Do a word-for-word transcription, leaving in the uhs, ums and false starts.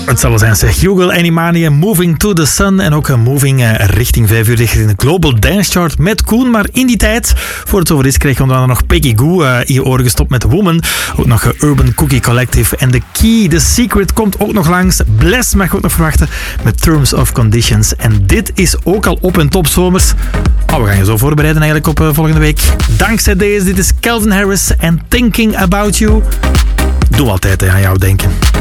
Het zal zijn, zeg. Hugo Animania, Moving to the Sun. En ook Moving uh, richting vijf uur in de Global Dance Chart met Koen. Maar in die tijd, voor het over is, kreeg je onder andere nog Peggy Gou uh, in je oren gestopt met Woman. Ook nog uh, Urban Cookie Collective. En The Key, The Secret komt ook nog langs. Bless mag je ook nog verwachten met Terms of Conditions. En dit is ook al op en top zomers. Oh, we gaan je zo voorbereiden eigenlijk op uh, volgende week. Dankzij deze, dit is Calvin Harris en Thinking About You. Doe altijd hè, aan jou denken.